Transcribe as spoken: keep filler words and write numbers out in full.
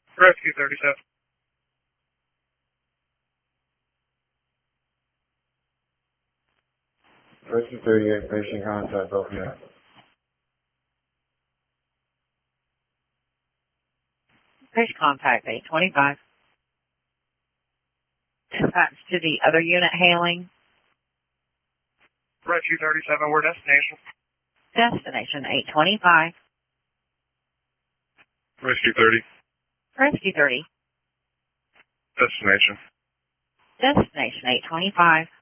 Rescue thirty-seven. Rescue thirty-eight, patient contact, open up. Patient contact eight twenty-five. Dispatch to the other unit hailing. Rescue thirty-seven, we're destination. Destination eight twenty-five. Rescue thirty. Rescue thirty. Destination. Destination eight twenty-five.